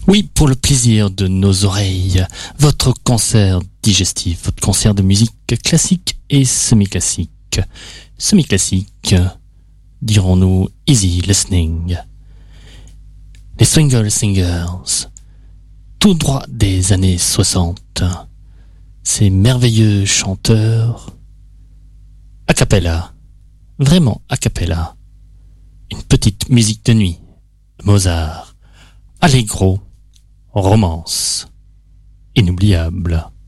Oui, pour le plaisir de nos oreilles, votre concert digestif, votre concert de musique classique et semi-classique. Semi-classique, dirons-nous easy listening. Les Swingle Singers, tout droit des années 60. Ces merveilleux chanteurs, a cappella, vraiment a cappella. Une petite musique de nuit, Mozart, allegro, romance, inoubliable.